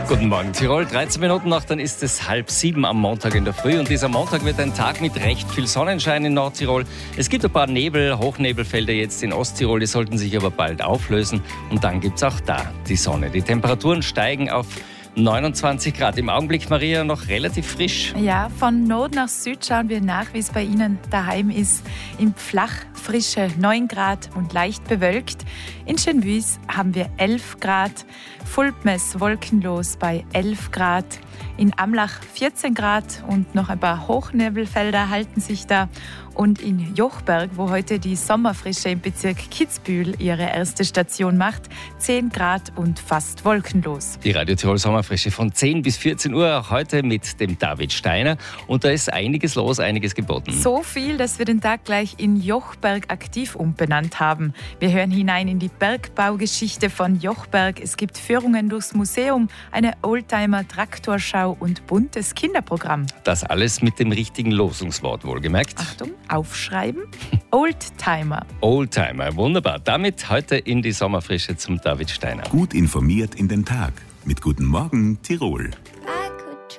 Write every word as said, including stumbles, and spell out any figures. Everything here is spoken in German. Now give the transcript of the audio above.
Guten Morgen, Tirol. dreizehn Minuten nach, dann ist es halb sieben am Montag in der Früh. Und dieser Montag wird ein Tag mit recht viel Sonnenschein in Nordtirol. Es gibt ein paar Nebel, Hochnebelfelder jetzt in Osttirol, die sollten sich aber bald auflösen. Und dann gibt es auch da die Sonne. Die Temperaturen steigen auf neunundzwanzig Grad. Im Augenblick, Maria, noch relativ frisch. Ja, von Nord nach Süd schauen wir nach, wie es bei Ihnen daheim ist. Im Flach frische neun Grad und leicht bewölkt. In Schönwüs haben wir elf Grad. Fulpmes wolkenlos bei elf Grad. In Amlach vierzehn Grad und noch ein paar Hochnebelfelder halten sich da. Und in Jochberg, wo heute die Sommerfrische im Bezirk Kitzbühel ihre erste Station macht, zehn Grad und fast wolkenlos. Die Radio Tirol Sommerfrische von zehn bis vierzehn Uhr, auch heute mit dem David Steiner. Und da ist einiges los, einiges geboten. So viel, dass wir den Tag gleich in Jochberg aktiv umbenannt haben. Wir hören hinein in die Bergbaugeschichte von Jochberg. Es gibt Führungen durchs Museum, eine Oldtimer-Traktorschau und buntes Kinderprogramm. Das alles mit dem richtigen Losungswort, wohlgemerkt. Achtung, aufschreiben. Oldtimer. Oldtimer, wunderbar. Damit heute in die Sommerfrische zum David Steiner. Gut informiert in den Tag. Mit Guten Morgen, Tirol.